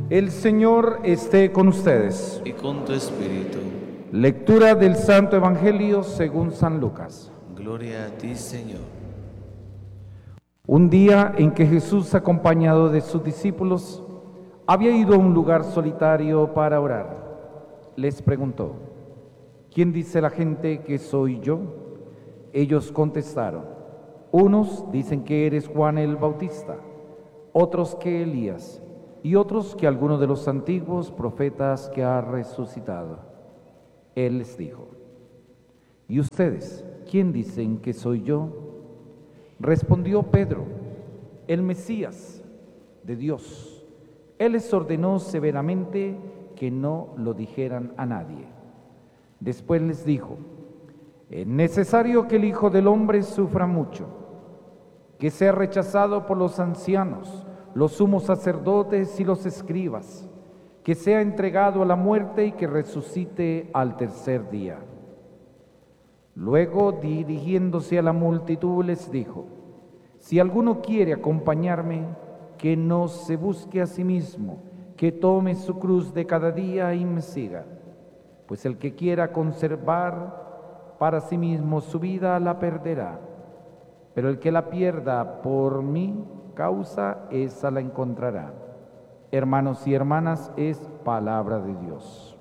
El Señor esté con ustedes. Y con tu espíritu. Lectura del Santo Evangelio según San Lucas. Gloria a ti, Señor. Un día en que Jesús, acompañado de sus discípulos, había ido a un lugar solitario para orar, les preguntó: ¿quién dice la gente que soy yo? Ellos contestaron: unos dicen que eres Juan el Bautista, otros que Elías, y otros que alguno de los antiguos profetas que ha resucitado. Él les dijo: ¿y ustedes, quién dicen que soy yo? Respondió Pedro: el Mesías de Dios. Él les ordenó severamente que no lo dijeran a nadie. Después les dijo: es necesario que el Hijo del Hombre sufra mucho, que sea rechazado por los ancianos, los sumos sacerdotes y los escribas, que sea entregado a la muerte y que resucite al tercer día. Luego, dirigiéndose a la multitud, les dijo: si alguno quiere acompañarme, que no se busque a sí mismo, que tome su cruz de cada día y me siga. Pues el que quiera conservar para sí mismo su vida la perderá, pero el que la pierda por mi causa, esa la encontrará. Hermanos y hermanas, es palabra de Dios.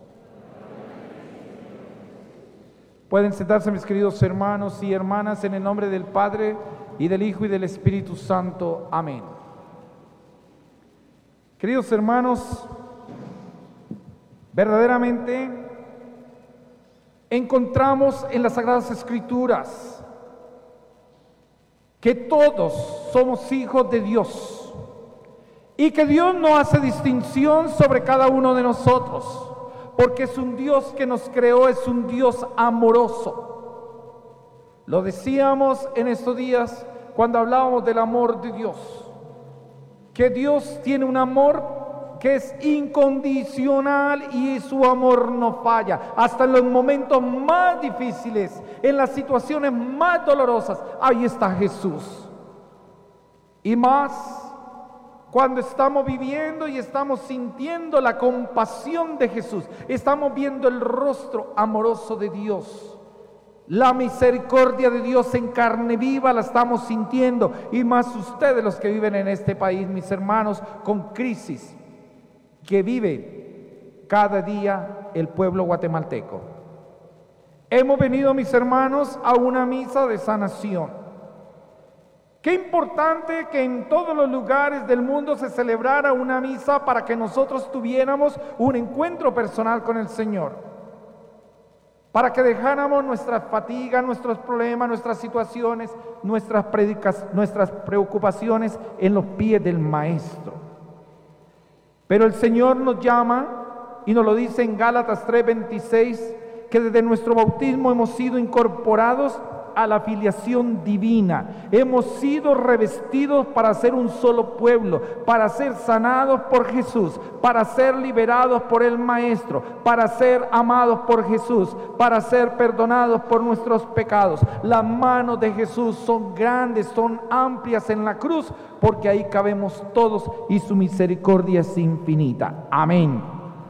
Pueden sentarse, mis queridos hermanos y hermanas, en el nombre del Padre, y del Hijo, y del Espíritu Santo. Amén. Queridos hermanos, verdaderamente encontramos en las Sagradas Escrituras que todos somos hijos de Dios y que Dios no hace distinción sobre cada uno de nosotros, porque es un Dios que nos creó, es un Dios amoroso. Lo decíamos en estos días cuando hablábamos del amor de Dios, que Dios tiene un amor que es incondicional y su amor no falla. Hasta en los momentos más difíciles, en las situaciones más dolorosas, ahí está Jesús. Y más cuando estamos viviendo y estamos sintiendo la compasión de Jesús, estamos viendo el rostro amoroso de Dios. La misericordia de Dios en carne viva la estamos sintiendo, y más ustedes los que viven en este país, mis hermanos, con crisis que vive cada día el pueblo guatemalteco. Hemos venido, mis hermanos, a una misa de sanación. Qué importante que en todos los lugares del mundo se celebrara una misa para que nosotros tuviéramos un encuentro personal con el Señor, para que dejáramos nuestras fatigas, nuestros problemas, nuestras situaciones, nuestras preocupaciones en los pies del Maestro. Pero el Señor nos llama y nos lo dice en Gálatas 3:26, que desde nuestro bautismo hemos sido incorporados a la filiación divina. Hemos sido revestidos para ser un solo pueblo, para ser sanados por Jesús, para ser liberados por el Maestro, para ser amados por Jesús, para ser perdonados por nuestros pecados. Las manos de Jesús son grandes, son amplias en la cruz, porque ahí cabemos todos y su misericordia es infinita. Amén.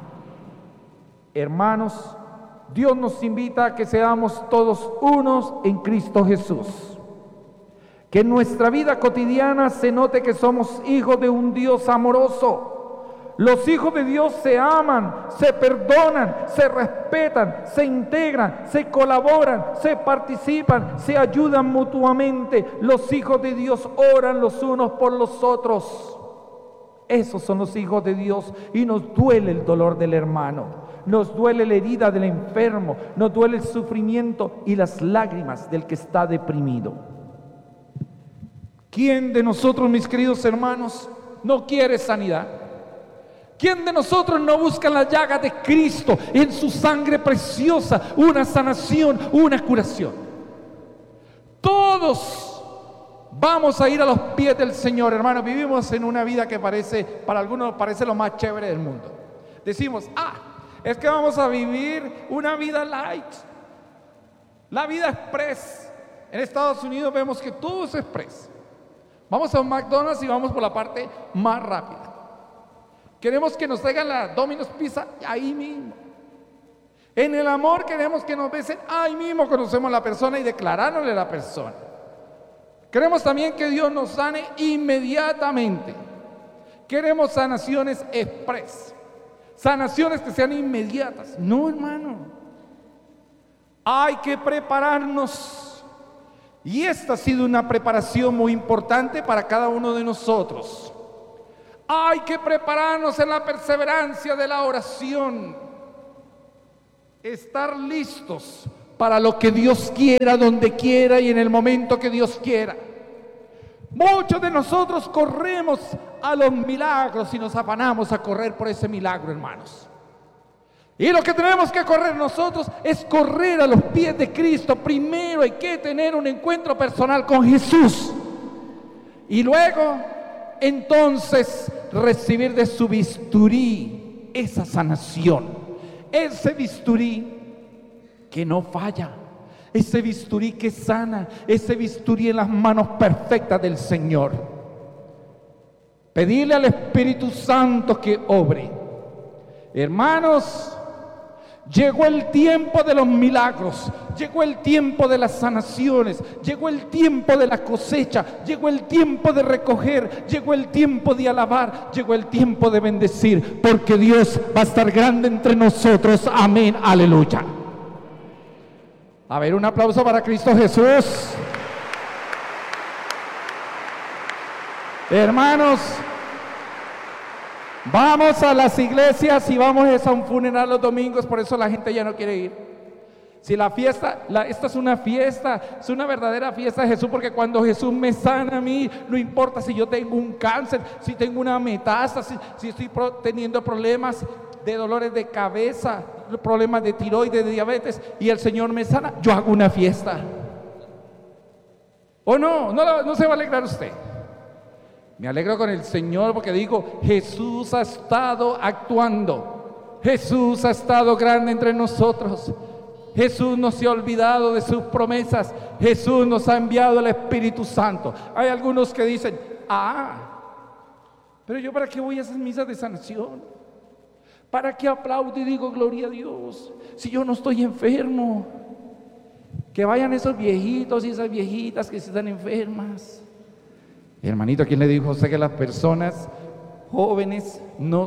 Hermanos, Dios nos invita a que seamos todos unos en Cristo Jesús. Que en nuestra vida cotidiana se note que somos hijos de un Dios amoroso. Los hijos de Dios se aman, se perdonan, se respetan, se integran, se colaboran, se participan, se ayudan mutuamente. Los hijos de Dios oran los unos por los otros. Esos son los hijos de Dios, y nos duele el dolor del hermano. Nos duele la herida del enfermo, nos duele el sufrimiento y las lágrimas del que está deprimido. ¿Quién de nosotros, mis queridos hermanos, no quiere sanidad? ¿Quién de nosotros no busca en las llagas de Cristo, en su sangre preciosa, una sanación, una curación? Todos vamos a ir a los pies del Señor, hermanos. Vivimos en una vida que para algunos parece lo más chévere del mundo. Decimos: es que vamos a vivir una vida light, la vida express. En Estados Unidos vemos que todo es express. Vamos a un McDonald's y vamos por la parte más rápida. Queremos que nos traigan la Domino's Pizza ahí mismo. En el amor queremos que nos besen ahí mismo, conocemos a la persona y declarándole a la persona. Queremos también que Dios nos sane inmediatamente. Queremos sanaciones express, sanaciones que sean inmediatas. No, hermano, hay que prepararnos. Y esta ha sido una preparación muy importante para cada uno de nosotros. Hay que prepararnos en la perseverancia de la oración. Estar listos para lo que Dios quiera, donde quiera y en el momento que Dios quiera. Muchos de nosotros corremos a los milagros y nos afanamos a correr por ese milagro, hermanos. Y lo que tenemos que correr nosotros es correr a los pies de Cristo. Primero hay que tener un encuentro personal con Jesús. Y luego, entonces, recibir de su bisturí esa sanación. Ese bisturí que no falla, ese bisturí que sana, ese bisturí en las manos perfectas del Señor. Pedirle al Espíritu Santo que obre. Hermanos, llegó el tiempo de los milagros, llegó el tiempo de las sanaciones, llegó el tiempo de la cosecha, llegó el tiempo de recoger, llegó el tiempo de alabar, llegó el tiempo de bendecir, porque Dios va a estar grande entre nosotros. Amén, aleluya. A ver, un aplauso para Cristo Jesús. Hermanos, vamos a las iglesias y vamos a un funeral los domingos, por eso la gente ya no quiere ir. Si la fiesta, esta es una fiesta, es una verdadera fiesta de Jesús, porque cuando Jesús me sana a mí, no importa si yo tengo un cáncer, si tengo una metástasis, si estoy teniendo problemas de dolores de cabeza, problemas de tiroides, de diabetes, y el Señor me sana, yo hago una fiesta. ¿O no? No se va a alegrar usted. Me alegro con el Señor porque digo, Jesús ha estado actuando, Jesús ha estado grande entre nosotros, Jesús no se ha olvidado de sus promesas, Jesús nos ha enviado el Espíritu Santo. Hay algunos que dicen, pero yo ¿para qué voy a esas misas de sanación? ¿Para qué aplaudo y digo gloria a Dios si yo no estoy enfermo? Que vayan esos viejitos y esas viejitas que están enfermas. Hermanito, ¿quién le dijo a usted que las personas jóvenes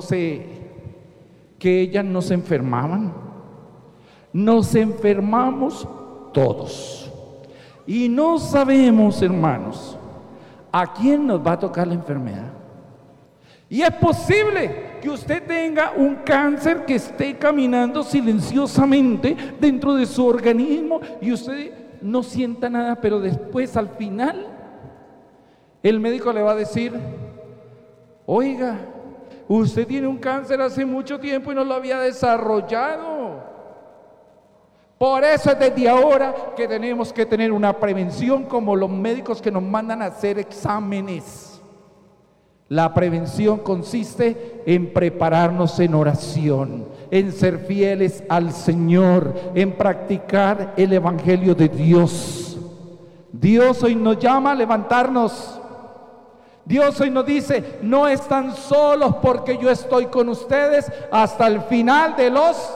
que ellas no se enfermaban? Nos enfermamos todos. Y no sabemos, hermanos, a quién nos va a tocar la enfermedad. Y es posible que usted tenga un cáncer que esté caminando silenciosamente dentro de su organismo y usted no sienta nada, pero después al final el médico le va a decir, oiga, usted tiene un cáncer hace mucho tiempo y no lo había desarrollado. Por eso es desde ahora que tenemos que tener una prevención, como los médicos que nos mandan a hacer exámenes. La prevención consiste en prepararnos en oración, en ser fieles al Señor, en practicar el Evangelio de Dios. Dios hoy nos llama a levantarnos. Dios hoy nos dice, no están solos porque yo estoy con ustedes hasta el final de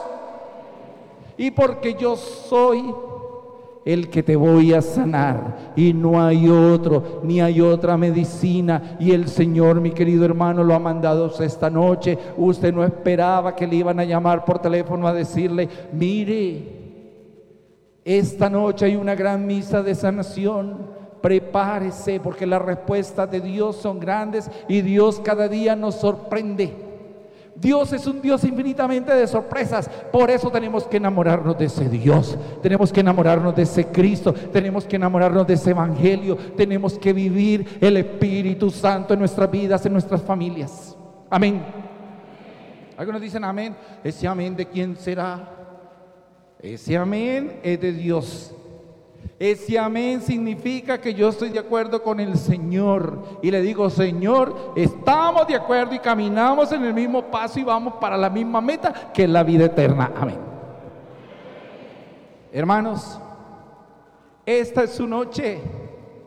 y porque yo soy el que te voy a sanar y no hay otro, ni hay otra medicina. Y el Señor, mi querido hermano, lo ha mandado esta noche. Usted no esperaba que le iban a llamar por teléfono a decirle, mire, esta noche hay una gran misa de sanación, prepárese porque las respuestas de Dios son grandes y Dios cada día nos sorprende. Dios es un Dios infinitamente de sorpresas. Por eso tenemos que enamorarnos de ese Dios, tenemos que enamorarnos de ese Cristo, tenemos que enamorarnos de ese Evangelio, tenemos que vivir el Espíritu Santo en nuestras vidas, en nuestras familias. Amén. Algunos dicen amén. ¿Ese amén de quién será? Ese amén es de Dios. Ese amén significa que yo estoy de acuerdo con el Señor y le digo, Señor, estamos de acuerdo y caminamos en el mismo paso y vamos para la misma meta, que es la vida eterna. Amén. Hermanos, esta es su noche,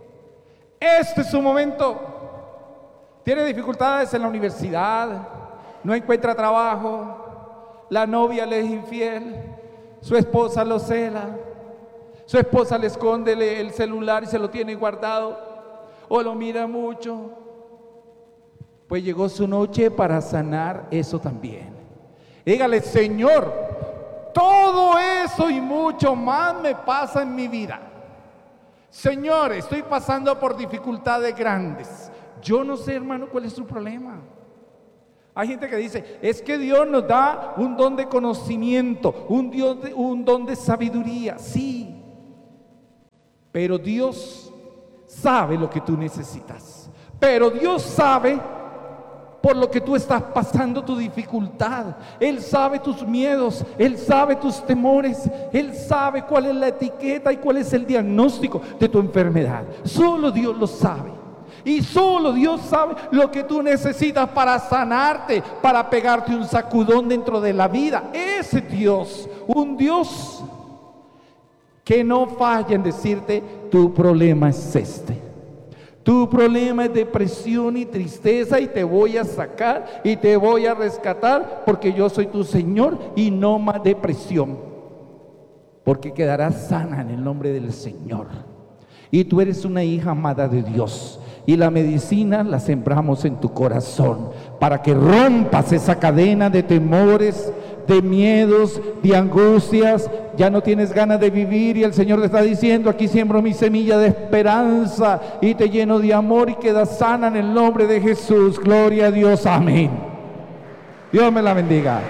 este es su momento. Tiene dificultades en la universidad, no encuentra trabajo, la novia le es infiel, su esposa lo cela, su esposa le esconde el celular y se lo tiene guardado, o lo mira mucho. Pues llegó su noche para sanar eso también. Dígale: Señor, todo eso y mucho más me pasa en mi vida. Señor, estoy pasando por dificultades grandes. Yo no sé, hermano, cuál es su problema. Hay gente que dice: es que Dios nos da un don de conocimiento, un don de sabiduría. Sí, pero Dios sabe lo que tú necesitas. Pero Dios sabe por lo que tú estás pasando, tu dificultad. Él sabe tus miedos, Él sabe tus temores, Él sabe cuál es la etiqueta y cuál es el diagnóstico de tu enfermedad. Solo Dios lo sabe. Y solo Dios sabe lo que tú necesitas para sanarte, para pegarte un sacudón dentro de la vida. Ese Dios, un Dios que no falla en decirte: tu problema es este. Tu problema es depresión y tristeza, y te voy a sacar y te voy a rescatar, porque yo soy tu Señor, y no más depresión, porque quedarás sana en el nombre del Señor. Y tú eres una hija amada de Dios, y la medicina la sembramos en tu corazón para que rompas esa cadena de temores, de miedos, de angustias. Ya no tienes ganas de vivir, y el Señor te está diciendo: aquí siembro mi semilla de esperanza y te lleno de amor, y quedas sana en el nombre de Jesús. Gloria a Dios, amén. Dios me la bendiga.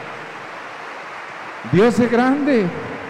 Dios es grande.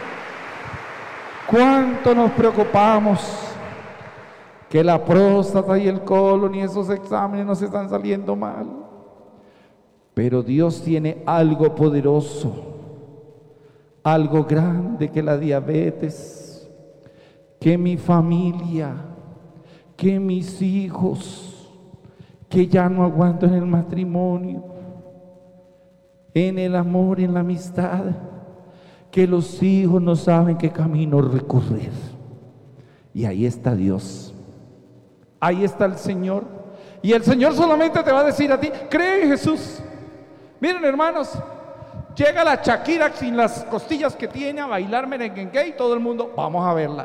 ¿Cuánto nos preocupamos que la próstata y el colon y esos exámenes nos están saliendo mal? Pero Dios tiene algo poderoso, algo grande, que la diabetes, que mi familia, que mis hijos, que ya no aguanto en el matrimonio, en el amor, en la amistad, que los hijos no saben qué camino recorrer. Y ahí está Dios, ahí está el Señor, y el Señor solamente te va a decir a ti: cree en Jesús. Miren, hermanos, llega la Shakira sin las costillas que tiene a bailar merengue, y todo el mundo: vamos a verla.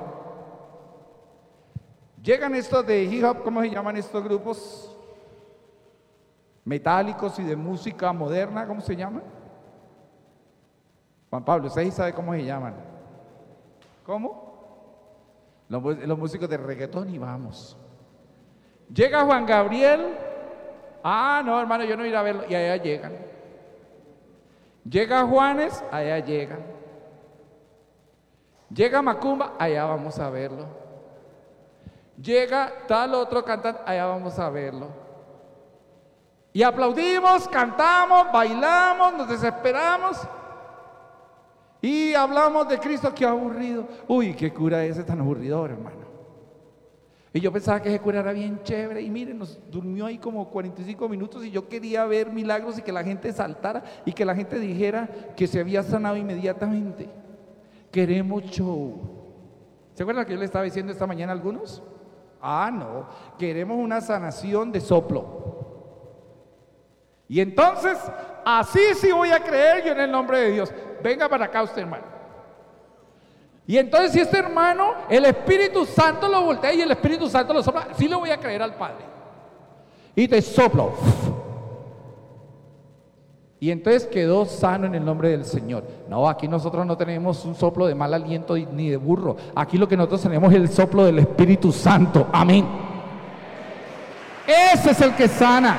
Llegan estos de hip hop, ¿cómo se llaman estos grupos? Metálicos y de música moderna, ¿cómo se llaman? Juan Pablo, ¿usted sabe cómo se llaman? ¿Cómo? Los músicos de reggaetón, y vamos. Llega Juan Gabriel. Ah, no, hermano, yo no iré a verlo. Y allá llegan. Llega Juanes, allá llegan. Llega Macumba, allá vamos a verlo. Llega tal otro cantante, allá vamos a verlo. Y aplaudimos, cantamos, bailamos, nos desesperamos y hablamos de Cristo. Qué aburrido. Uy, qué cura ese tan aburridor, hermano. Y yo pensaba que ese cura era bien chévere, y miren, nos durmió ahí como 45 minutos, y yo quería ver milagros y que la gente saltara y que la gente dijera que se había sanado inmediatamente. Queremos show. ¿Se acuerdan que yo le estaba diciendo esta mañana a algunos? Ah, no, queremos una sanación de soplo. Y entonces, así sí voy a creer yo en el nombre de Dios. Venga para acá usted, hermano. Y entonces, si este hermano, el Espíritu Santo lo voltea y el Espíritu Santo lo sopla, sí le voy a creer al Padre. Y te soplo. Y entonces quedó sano en el nombre del Señor. No, aquí nosotros no tenemos un soplo de mal aliento ni de burro. Aquí lo que nosotros tenemos es el soplo del Espíritu Santo. Amén. Ese es el que sana.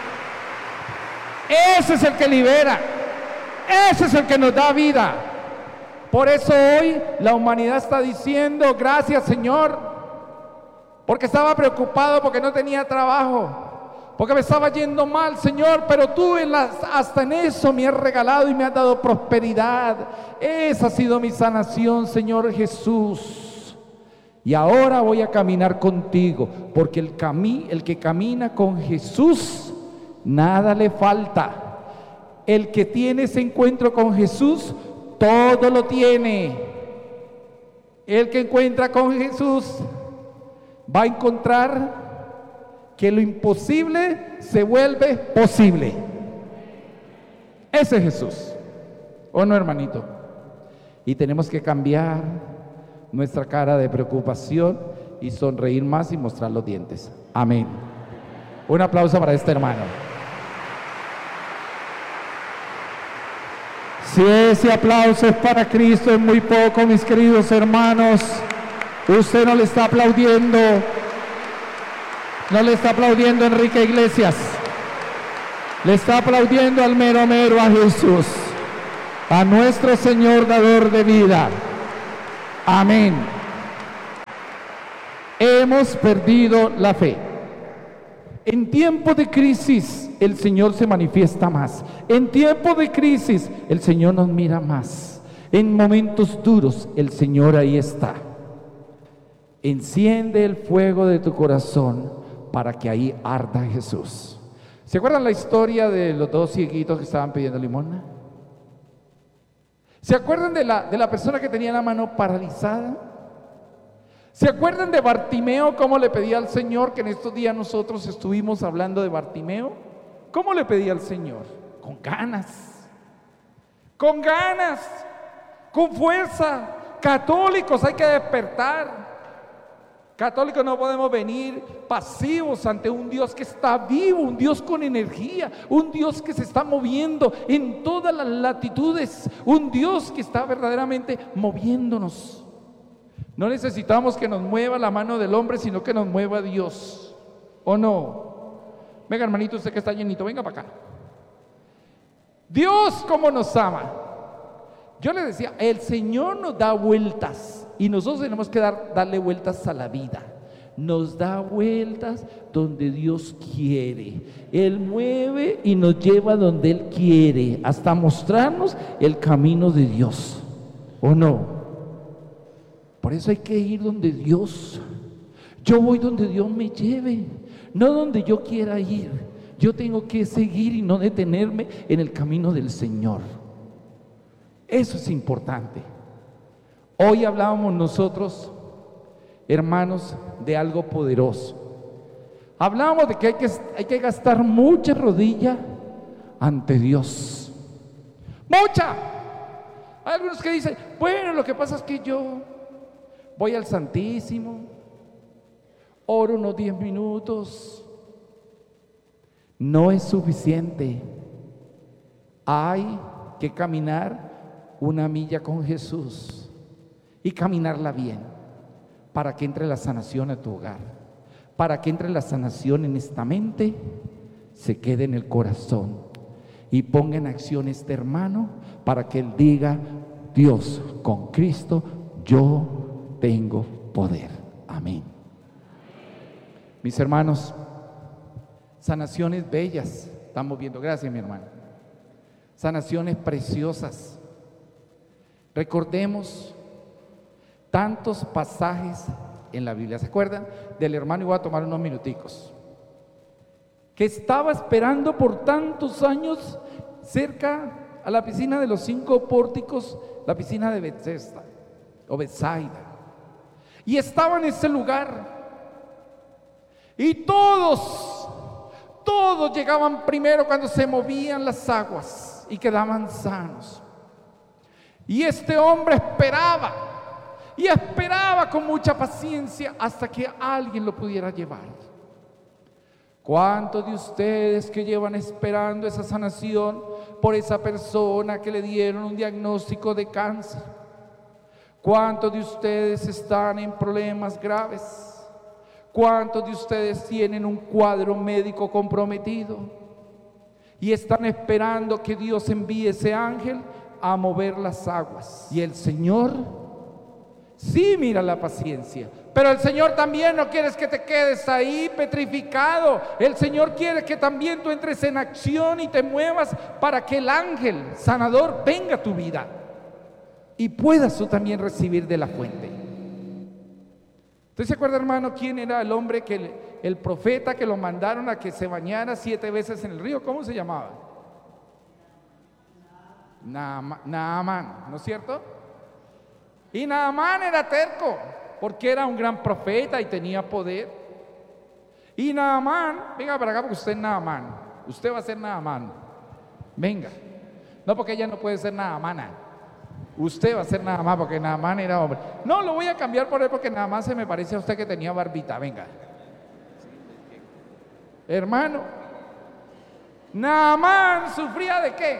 Ese es el que libera. Ese es el que nos da vida. Por eso hoy la humanidad está diciendo: gracias, Señor, porque estaba preocupado porque no tenía trabajo, porque me estaba yendo mal, Señor, pero tú hasta en eso me has regalado y me has dado prosperidad. Esa ha sido mi sanación, Señor Jesús. Y ahora voy a caminar contigo, porque el que camina con Jesús, nada le falta. El que tiene ese encuentro con Jesús, todo lo tiene. El que encuentra con Jesús va a encontrar que lo imposible se vuelve posible. Ese es Jesús. ¿O no, hermanito? Y tenemos que cambiar nuestra cara de preocupación y sonreír más y mostrar los dientes. Amén. Un aplauso para este hermano. Si ese aplauso es para Cristo, es muy poco, mis queridos hermanos. Usted no le está aplaudiendo. No le está aplaudiendo a Enrique Iglesias. Le está aplaudiendo al mero mero, a Jesús, a nuestro Señor dador de vida. Amén. Hemos perdido la fe. En tiempo de crisis el Señor se manifiesta más. En tiempo de crisis el Señor nos mira más. En momentos duros el Señor ahí está. Enciende el fuego de tu corazón para que ahí arda Jesús. ¿Se acuerdan la historia de los dos cieguitos que estaban pidiendo limosna? ¿Se acuerdan de la persona que tenía la mano paralizada? ¿Se acuerdan de Bartimeo, cómo le pedía al Señor? Que en estos días nosotros estuvimos hablando de Bartimeo. ¿Cómo le pedía al Señor? Con ganas, con fuerza. Católicos, hay que despertar. Católicos, no podemos venir pasivos ante un Dios que está vivo, un Dios con energía, un Dios que se está moviendo en todas las latitudes, un Dios que está verdaderamente moviéndonos. No necesitamos que nos mueva la mano del hombre, sino que nos mueva Dios. ¿O no? Venga, hermanito, usted que está llenito, venga para acá. Dios cómo nos ama. Yo le decía, el Señor nos da vueltas y nosotros tenemos que darle vueltas a la vida. Nos da vueltas donde Dios quiere. Él mueve y nos lleva donde Él quiere, hasta mostrarnos el camino de Dios. ¿O no? Por eso hay que ir donde Dios. Yo voy donde Dios me lleve, no donde yo quiera ir. Yo tengo que seguir y no detenerme en el camino del Señor. Eso es importante. Hoy hablábamos nosotros, hermanos, de algo poderoso. Hablábamos de que hay que gastar mucha rodilla ante Dios. ¡Mucha! Hay algunos que dicen, bueno, lo que pasa es que yo voy al Santísimo, oro unos 10 minutos. No es suficiente. Hay que caminar una milla con Jesús y caminarla bien para que entre la sanación a tu hogar, para que entre la sanación en esta mente, se quede en el corazón y ponga en acción este hermano para que él diga, Dios, con Cristo yo tengo poder. Amén. Mis hermanos, sanaciones bellas estamos viendo. Gracias, mi hermano. Sanaciones preciosas. Recordemos tantos pasajes en la Biblia. ¿Se acuerdan del hermano? Y voy a tomar unos minuticos. Que estaba esperando por tantos años cerca a la piscina de los 5 pórticos, la piscina de Bethesda o Bethsaida. Y estaba en ese lugar. Y todos llegaban primero cuando se movían las aguas y quedaban sanos. Y este hombre esperaba con mucha paciencia hasta que alguien lo pudiera llevar. ¿Cuántos de ustedes que llevan esperando esa sanación por esa persona que le dieron un diagnóstico de cáncer? ¿Cuántos de ustedes están en problemas graves? ¿Cuántos de ustedes tienen un cuadro médico comprometido y están esperando que Dios envíe ese ángel a mover las aguas? Y el Señor sí mira la paciencia, pero el Señor también no quiere que te quedes ahí petrificado. El Señor quiere que también tú entres en acción y te muevas para que el ángel sanador venga a tu vida y puedas tú también recibir de la fuente. ¿Usted se acuerda, hermano, quién era el hombre el profeta que lo mandaron a que se bañara 7 veces en el río? ¿Cómo se llamaba? Naamán, ¿no es cierto? Y Naamán era terco, porque era un gran profeta y tenía poder. Y Naamán, venga para acá porque usted es Naamán. Usted va a ser Naamán. Venga. No, porque ella no puede ser Naamana. Usted va a ser Naamán, porque Naamán era hombre. No, lo voy a cambiar por él, porque Naamán se me parece a usted que tenía barbita. Venga. Hermano, Naamán sufría ¿de qué?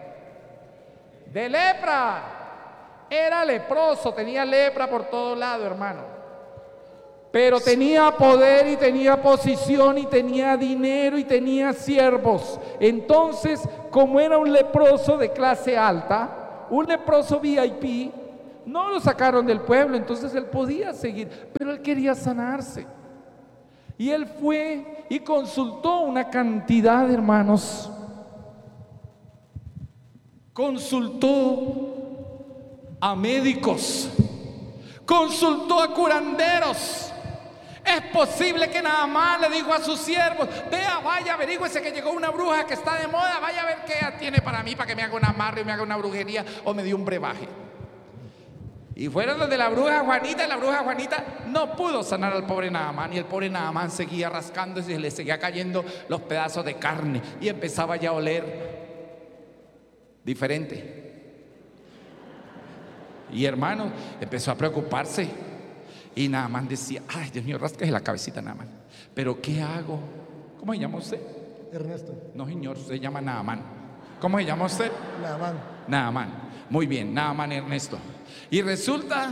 De lepra. Era leproso, tenía lepra por todo lado, hermano. Pero tenía poder y tenía posición y tenía dinero y tenía siervos. Entonces, como era un leproso de clase alta, un leproso VIP, no lo sacaron del pueblo, entonces él podía seguir, pero él quería sanarse. Y él fue y consultó una cantidad de hermanos. Consultó a médicos, consultó a curanderos. Es posible que Naamán le dijo a sus siervos: vea, vaya, averígüese que llegó una bruja que está de moda, vaya a ver qué tiene para mí, para que me haga un amarre, me haga una brujería o me dé un brebaje. Y fueron donde la bruja Juanita, y la bruja Juanita no pudo sanar al pobre Naamán, y el pobre Naamán seguía rascándose y le seguía cayendo los pedazos de carne y empezaba ya a oler diferente. Y hermano, empezó a preocuparse. Y Naamán decía: ay, Dios mío, rásquese la cabecita, Naamán. ¿Pero qué hago? ¿Cómo se llama usted? Ernesto. No, señor, se llama Naamán. ¿Cómo se llama usted? Naamán. Naamán. Muy bien, Naamán Ernesto. Y resulta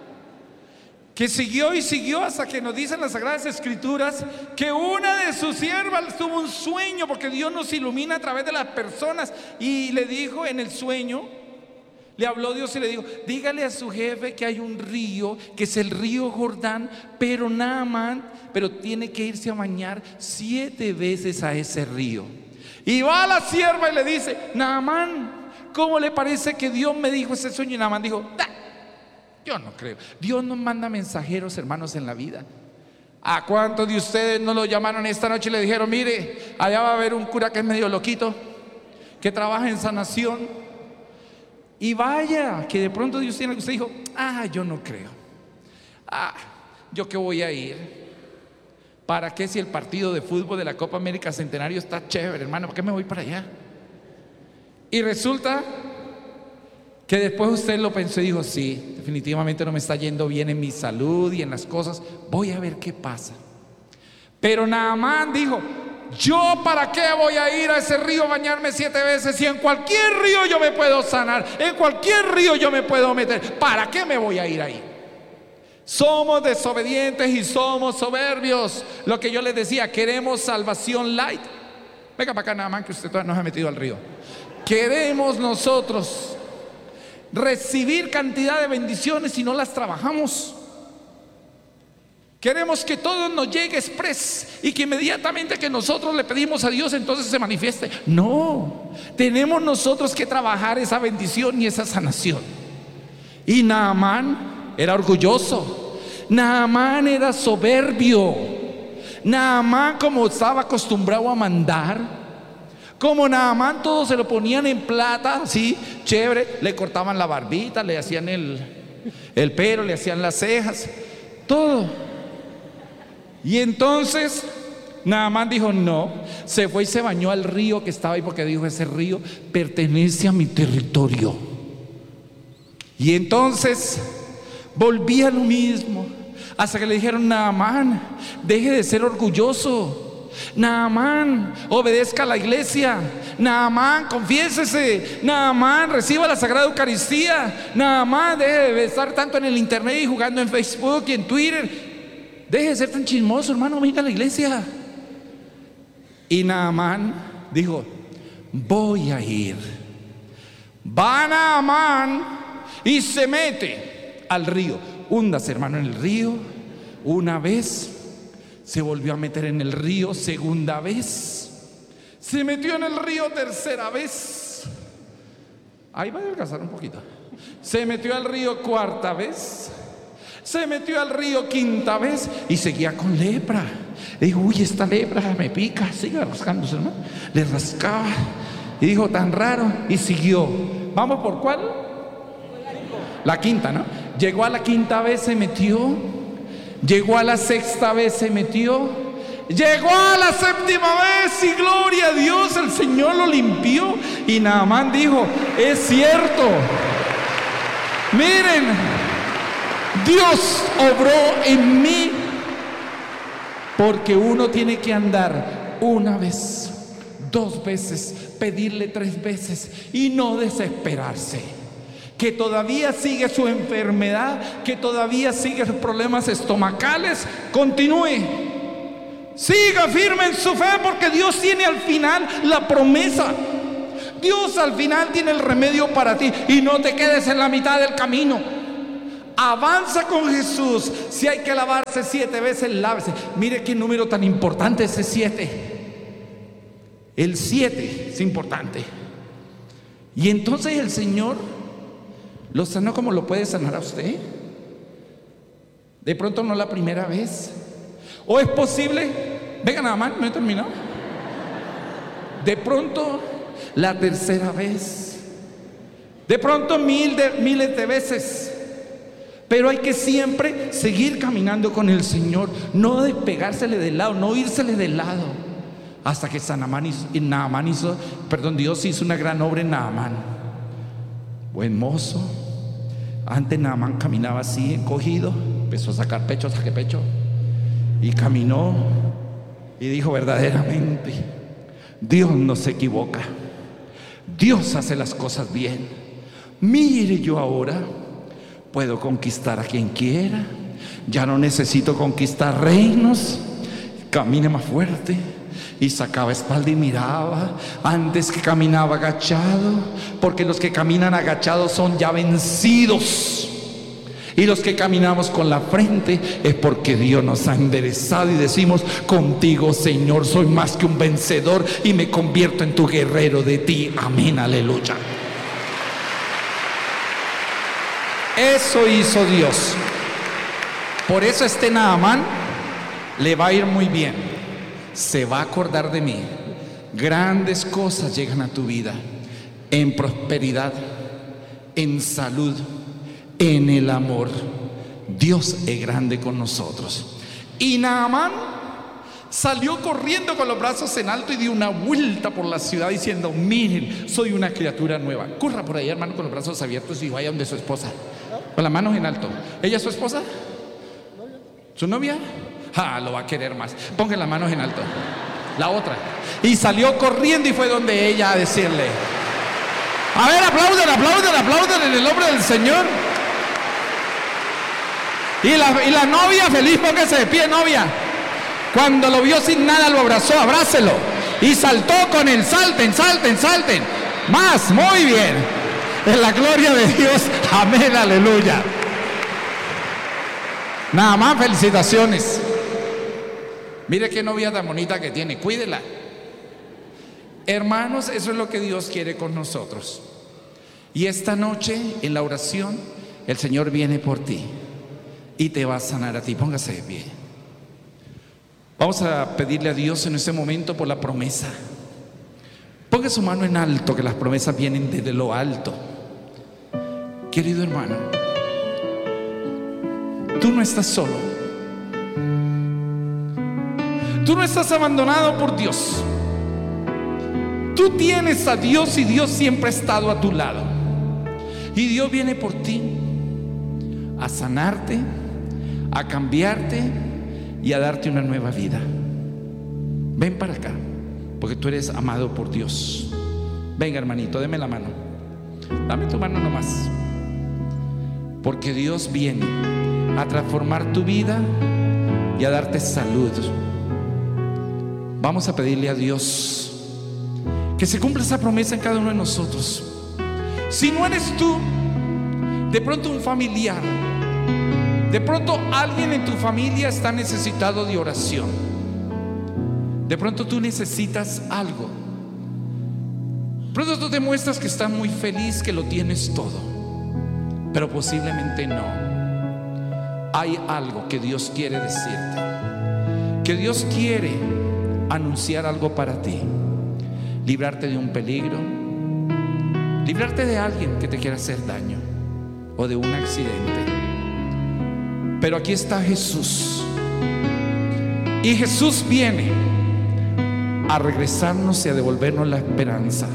que siguió y siguió hasta que nos dicen las Sagradas Escrituras que una de sus siervas tuvo un sueño, porque Dios nos ilumina a través de las personas, y le dijo en el sueño, le habló Dios y le dijo: dígale a su jefe que hay un río, que es el río Jordán, pero Naamán, pero tiene que irse a bañar 7 veces a ese río. Y va a la sierva y le dice: Naamán, ¿cómo le parece que Dios me dijo ese sueño? Y Naamán dijo: yo no creo. Dios nos manda mensajeros, hermanos, en la vida. ¿A cuántos de ustedes no lo llamaron esta noche y le dijeron: mire, allá va a haber un cura que es medio loquito, que trabaja en sanación? Y vaya, que de pronto Dios tiene que usted dijo: yo no creo. ¿Yo qué voy a ir? ¿Para qué si el partido de fútbol de la Copa América Centenario está chévere, hermano? ¿Por qué me voy para allá? Y resulta que después usted lo pensó y dijo: sí, definitivamente no me está yendo bien en mi salud y en las cosas, voy a ver qué pasa. Pero Naamán dijo: ¿yo para qué voy a ir a ese río a bañarme 7 veces si en cualquier río yo me puedo sanar, en cualquier río yo me puedo meter? ¿Para qué me voy a ir ahí? Somos desobedientes y somos soberbios. Lo que yo les decía, queremos salvación light. Venga para acá, Naamán, que usted todavía no se ha metido al río. Queremos nosotros recibir cantidad de bendiciones y no las trabajamos. Queremos que todo nos llegue express y que inmediatamente que nosotros le pedimos a Dios, entonces se manifieste. No, tenemos nosotros que trabajar esa bendición y esa sanación. Y Naamán era orgulloso, Naamán era soberbio, Naamán, como estaba acostumbrado a mandar, como Naamán todo se lo ponían en plata, así, chévere, le cortaban la barbita, le hacían el pelo, le hacían las cejas, todo. Y entonces Naamán dijo: no, se fue y se bañó al río que estaba ahí, porque dijo: ese río pertenece a mi territorio. Y entonces volvía lo mismo, hasta que le dijeron: Naamán, deje de ser orgulloso. Naamán, obedezca a la iglesia. Naamán, confiésese. Naamán, reciba la Sagrada Eucaristía. Naamán, deje de estar tanto en el internet y jugando en Facebook y en Twitter. Deje de ser tan chismoso, hermano, venga a la iglesia. Y Naamán dijo: voy a ir. Va Naamán y se mete al río. Húndase, hermano, en el río. Una vez se volvió a meter en el río, segunda vez se metió en el río, tercera vez. Ahí va a adelgazar un poquito. Se metió al río cuarta vez, se metió al río quinta vez y seguía con lepra. Le dijo: uy, esta lepra me pica. Siga rascándose, ¿no? Le rascaba y dijo: tan raro. Y siguió. ¿Vamos por cuál? La quinta, ¿no? Llegó a la quinta vez, se metió. Llegó a la sexta vez, se metió. Llegó a la séptima vez y gloria a Dios, el Señor lo limpió. Y Naamán dijo: es cierto. Miren, Dios obró en mí, porque uno tiene que andar una vez, 2 veces, pedirle 3 veces y no desesperarse. Que todavía sigue su enfermedad, que todavía sigue sus problemas estomacales, continúe. Siga firme en su fe, porque Dios tiene al final la promesa. Dios al final tiene el remedio para ti. Y no te quedes en la mitad del camino. Avanza con Jesús. Si hay que lavarse 7 veces, lávese. Mire qué número tan importante ese 7. El 7 es importante. Y entonces el Señor lo sanó como lo puede sanar a usted. De pronto no la primera vez. O es posible, venga nada más, me he terminado. De pronto la tercera vez. De pronto miles de veces. Pero hay que siempre seguir caminando con el Señor. No despegársele del lado, no írsele del lado. Hasta que Dios hizo una gran obra en Naamán. Buen mozo. Antes Naamán caminaba así, encogido. Empezó a sacar pecho, saqué pecho. Y caminó y dijo: verdaderamente, Dios no se equivoca. Dios hace las cosas bien. Mire, yo ahora puedo conquistar a quien quiera. Ya no necesito conquistar reinos. Camine más fuerte. Y sacaba espalda y miraba. Antes que caminaba agachado, porque los que caminan agachados son ya vencidos. Y los que caminamos con la frente es porque Dios nos ha enderezado y decimos: contigo, Señor, soy más que un vencedor y me convierto en tu guerrero de ti. Amén, aleluya. Eso hizo Dios. Por eso este Naamán le va a ir muy bien. Se va a acordar de mí. Grandes cosas llegan a tu vida, en prosperidad, en salud, en el amor. Dios es grande con nosotros. Y Naamán salió corriendo con los brazos en alto y dio una vuelta por la ciudad diciendo: miren, soy una criatura nueva. Corra por ahí, hermano, con los brazos abiertos y vaya donde su esposa, con las manos en alto. ¿Ella es su esposa? ¿Su novia? Lo va a querer más. Pongan las manos en alto. La otra. Y salió corriendo y fue donde ella a decirle: a ver, aplauden en el nombre del Señor. Y la novia feliz, póngase de pie, novia. Cuando lo vio sin nada, lo abrazó, abrácelo. Y saltó con el salten. Más, muy bien. En la gloria de Dios, amén, aleluya. Nada más, felicitaciones. Mire qué novia tan bonita que tiene, cuídela. Hermanos, eso es lo que Dios quiere con nosotros. Y esta noche, en la oración, el Señor viene por ti y te va a sanar a ti. Póngase de pie. Vamos a pedirle a Dios en este momento por la promesa. Ponga su mano en alto, que las promesas vienen desde lo alto. Querido hermano, tú no estás solo. Tú no estás abandonado por Dios. Tú tienes a Dios y Dios siempre ha estado a tu lado. Y Dios viene por ti a sanarte, a cambiarte y a darte una nueva vida. Ven para acá, porque tú eres amado por Dios. Venga, hermanito, deme la mano. Dame tu mano nomás. Porque Dios viene a transformar tu vida y a darte salud. Vamos a pedirle a Dios que se cumpla esa promesa en cada uno de nosotros. Si no eres tú, de pronto un familiar, de pronto alguien en tu familia está necesitado de oración. De pronto tú necesitas algo. De pronto tú te muestras que estás muy feliz, que lo tienes todo, pero posiblemente no. Hay algo que Dios quiere decirte, que Dios quiere anunciar algo para ti, librarte de un peligro, librarte de alguien que te quiera hacer daño o de un accidente. Pero aquí está Jesús Y Jesús viene a regresarnos y a devolvernos la esperanza.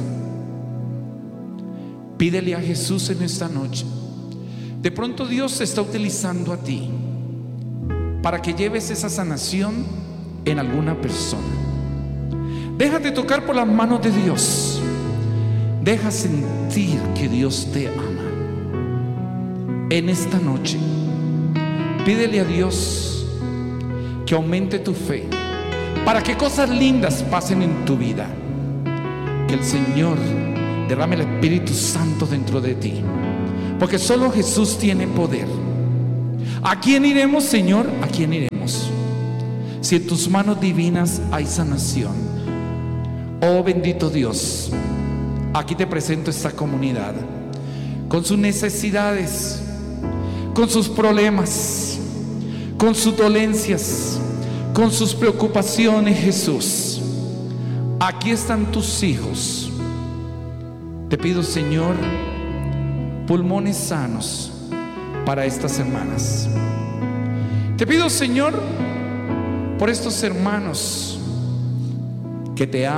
Pídele a Jesús en esta noche. De pronto Dios te está utilizando a ti para que lleves esa sanación en alguna persona. Déjate tocar por las manos de Dios. Deja sentir que Dios te ama. En esta noche, pídele a Dios que aumente tu fe para que cosas lindas pasen en tu vida. Que el Señor derrame el Espíritu Santo dentro de ti, porque solo Jesús tiene poder. ¿A quién iremos, Señor? ¿A quién iremos? Si en tus manos divinas hay sanación. Oh bendito Dios, aquí te presento esta comunidad con sus necesidades, con sus problemas, con sus dolencias, con sus preocupaciones. Jesús, aquí están tus hijos. Te pido, Señor, pulmones sanos para estas hermanas. Te pido, Señor, por estos hermanos que te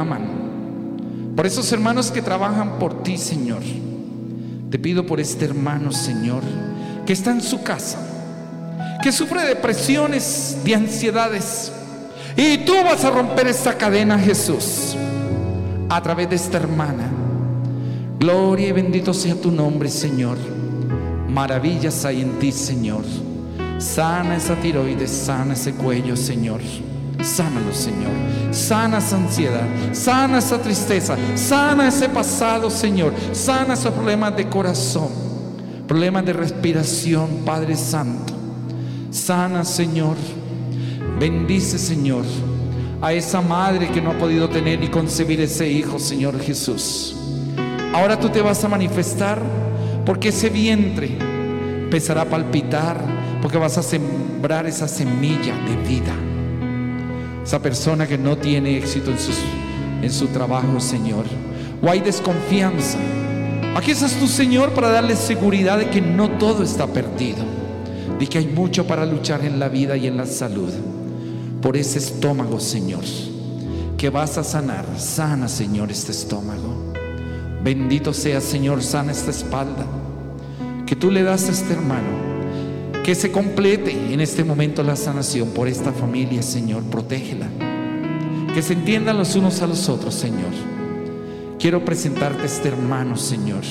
aman, por esos hermanos que trabajan por ti, Señor. Te pido por este hermano, Señor, que está en su casa, que sufre depresiones, de ansiedades, y tú vas a romper esta cadena, Jesús, a través de esta hermana. Gloria y bendito sea tu nombre, Señor. Maravillas hay en ti, Señor. Sana esa tiroides, sana ese cuello, Señor. Sánalo, Señor. Sana esa ansiedad, sana esa tristeza, sana ese pasado, Señor. Sana esos problemas de corazón, problemas de respiración, Padre Santo. Sana, Señor. Bendice, Señor, a esa madre que no ha podido tener y concebir ese hijo, Señor Jesús. Ahora tú te vas a manifestar, porque ese vientre empezará a palpitar, porque vas a sembrar esa semilla de vida. Esa persona que no tiene éxito en su trabajo, Señor, o hay desconfianza, aquí estás tú, Señor, para darle seguridad de que no todo está perdido, de que hay mucho para luchar en la vida y en la salud. Por ese estómago, Señor, que vas a sanar. Sana, Señor, este estómago. Bendito sea, Señor. Sana esta espalda que tú le das a este hermano. Que se complete en este momento la sanación por esta familia, Señor. Protégela. Que se entiendan los unos a los otros, Señor. Quiero presentarte a este hermano, Señor,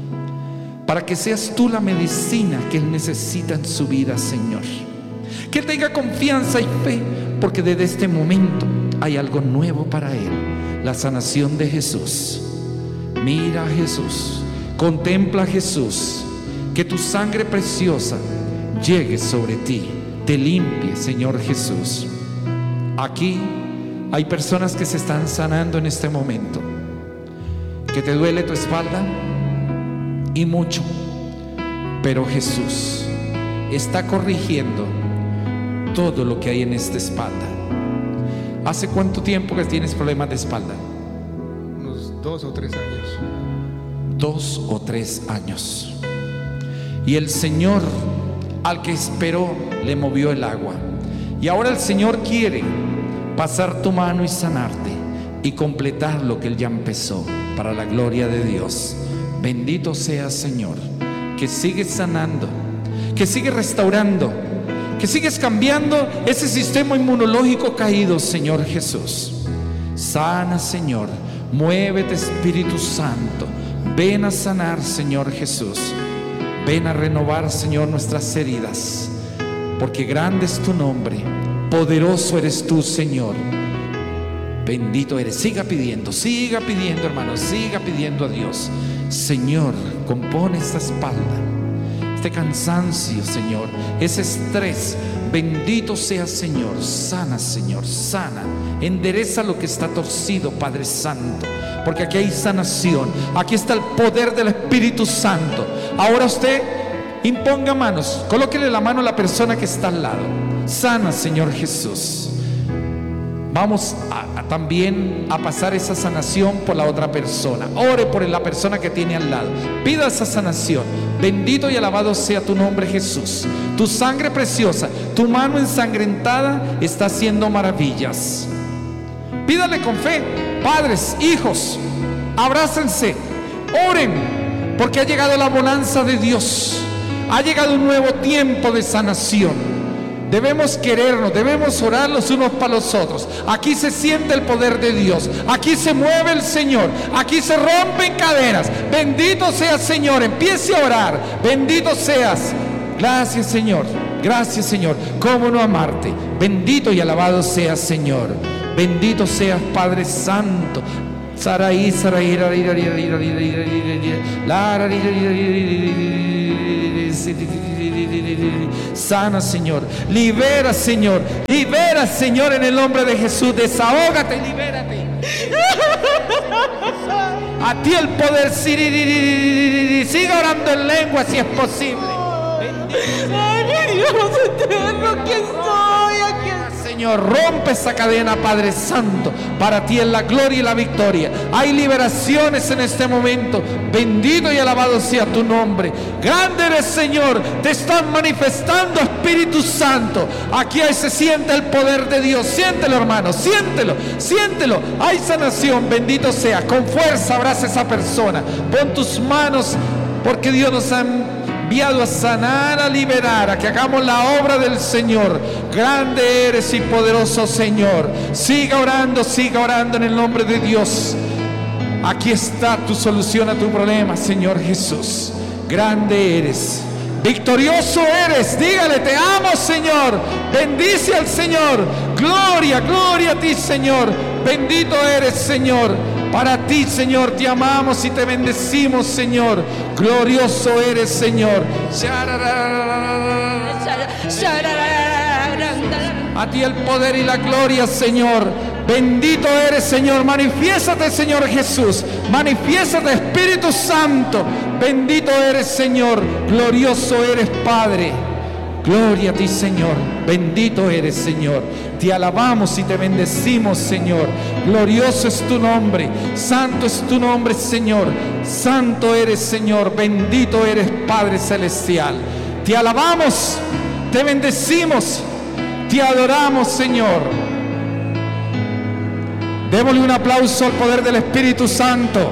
para que seas tú la medicina que él necesita en su vida, Señor. Que él tenga confianza y fe, porque desde este momento hay algo nuevo para él. La sanación de Jesús. Mira a Jesús, contempla a Jesús. Que tu sangre preciosa llegue sobre ti, te limpie, Señor Jesús. Aquí hay personas que se están sanando en este momento, que te duele tu espalda y mucho, pero Jesús está corrigiendo todo lo que hay en esta espalda. ¿Hace cuánto tiempo que tienes problemas de espalda? Unos 2 o 3 años. 2 o 3 años. Y el Señor, al que esperó, le movió el agua. Y ahora el Señor quiere pasar tu mano y sanarte y completar lo que Él ya empezó, para la gloria de Dios. Bendito sea, Señor, que sigues sanando, que sigues restaurando, que sigues cambiando ese sistema inmunológico caído, Señor Jesús. Sana, Señor. Muévete, Espíritu Santo. Ven a sanar, Señor Jesús. Ven a renovar, Señor, nuestras heridas, porque grande es tu nombre, poderoso eres tú, Señor. Bendito eres. Siga pidiendo, hermano, siga pidiendo a Dios. Señor, compone esta espalda, este cansancio, Señor, ese estrés. Bendito sea, Señor. Sana, Señor, sana. Endereza lo que está torcido, Padre Santo, porque aquí hay sanación. Aquí está el poder del Espíritu Santo. Ahora usted imponga manos, colóquele la mano a la persona que está al lado. Sana, Señor Jesús. vamos también a pasar esa sanación por la otra persona. Ore por la persona que tiene al lado. Pida esa sanación. Bendito y alabado sea tu nombre, Jesús. Tu sangre preciosa, tu mano ensangrentada está haciendo maravillas. Pídale con fe. Padres, hijos, abrácense, oren, porque ha llegado la bonanza de Dios. Ha llegado un nuevo tiempo de sanación. Debemos querernos, debemos orar los unos para los otros. Aquí se siente el poder de Dios. Aquí se mueve el Señor. Aquí se rompen cadenas. Bendito seas, Señor. Empiece a orar. Bendito seas. Gracias, Señor. Gracias, Señor. ¿Cómo no amarte? Bendito y alabado seas, Señor. Bendito seas, Padre Santo. Saraí, Saraí, sana, Señor. Libera, Señor. Libera, Señor, en el nombre de Jesús. Desahógate, libérate. A ti el poder. Siga orando en lengua si es posible. Ay, mi Dios eterno, ¿quién soy? ¿A quién? Señor, rompe esa cadena, Padre Santo. Para ti es la gloria y la victoria. Hay liberaciones en este momento. Bendito y alabado sea tu nombre. Grande eres, Señor. Te están manifestando, Espíritu Santo. Aquí se siente el poder de Dios. Siéntelo, hermano, siéntelo, siéntelo. Hay sanación, bendito sea. Con fuerza abraza a esa persona. Pon tus manos, porque Dios nos ha enviado a sanar, a liberar, a que hagamos la obra del Señor. Grande eres y poderoso, Señor. Siga orando en el nombre de Dios. Aquí está tu solución a tu problema, Señor Jesús. Grande eres, victorioso eres. Dígale: te amo, Señor. Bendice al Señor. Gloria, gloria a ti, Señor. Bendito eres, Señor. Para ti, Señor, te amamos y te bendecimos, Señor. Glorioso eres, Señor. A ti el poder y la gloria, Señor. Bendito eres, Señor. Manifiéstate, Señor Jesús. Manifiéstate, Espíritu Santo. Bendito eres, Señor. Glorioso eres, Padre. Gloria a ti, Señor. Bendito eres, Señor. Te alabamos y te bendecimos, Señor. Glorioso es tu nombre. Santo es tu nombre, Señor. Santo eres, Señor. Bendito eres, Padre Celestial. Te alabamos, te bendecimos, te adoramos, Señor. Démosle un aplauso al poder del Espíritu Santo.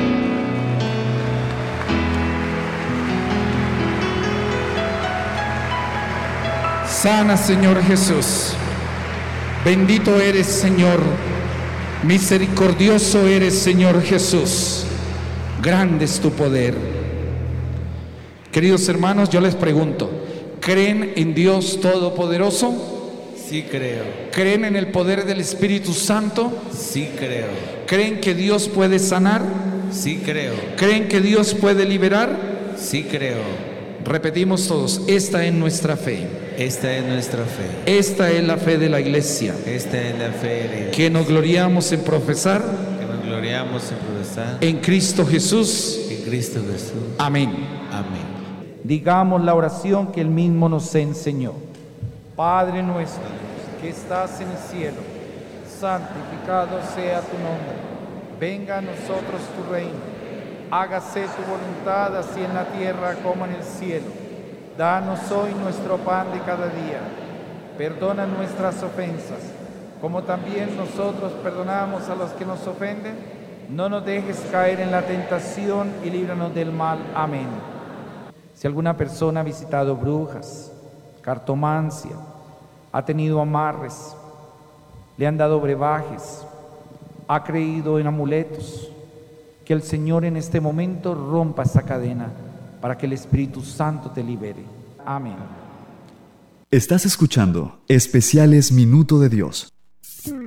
Sana, Señor Jesús. Bendito eres, Señor. Misericordioso eres, Señor Jesús. Grande es tu poder. Queridos hermanos, yo les pregunto: ¿creen en Dios Todopoderoso? Sí creo. ¿Creen en el poder del Espíritu Santo? Sí creo. ¿Creen que Dios puede sanar? Sí creo. ¿Creen que Dios puede liberar? Sí creo. Repetimos todos: esta es nuestra fe. Esta es nuestra fe. Esta es la fe de la iglesia. Esta es la fe de la iglesia. Que nos gloriamos en profesar. Que nos gloriamos en profesar. En Cristo Jesús. En Cristo Jesús. Amén. Amén. Digamos la oración que Él mismo nos enseñó. Padre nuestro, que estás en el cielo, santificado sea tu nombre. Venga a nosotros tu reino. Hágase tu voluntad, así en la tierra como en el cielo. Danos hoy nuestro pan de cada día. Perdona nuestras ofensas, como también nosotros perdonamos a los que nos ofenden. No nos dejes caer en la tentación y líbranos del mal. Amén. Si alguna persona ha visitado brujas, cartomancia, ha tenido amarres, le han dado brebajes, ha creído en amuletos, que el Señor en este momento rompa esa cadena para que el Espíritu Santo te libere. Amén. Estás escuchando Especiales Minuto de Dios.